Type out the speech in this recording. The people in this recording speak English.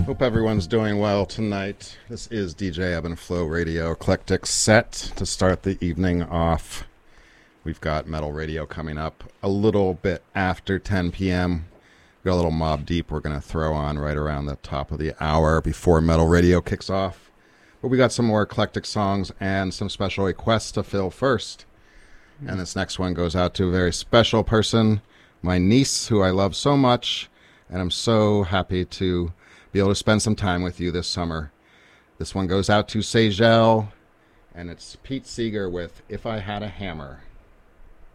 Hope everyone's doing well tonight. This is DJ Ebb and Flow Radio Eclectic Set to start the evening off. We've got Metal Radio coming up a little bit after 10 p.m. We've got a little Mob Deep we're going to throw on right around the top of the hour before Metal Radio kicks off. But we got some more eclectic songs and some special requests to fill first. And this next one goes out to a very special person, my niece, who I love so much, and I'm so happy to be able to spend some time with you this summer. This one goes out to Sejel, and it's Pete Seeger with If I Had a Hammer.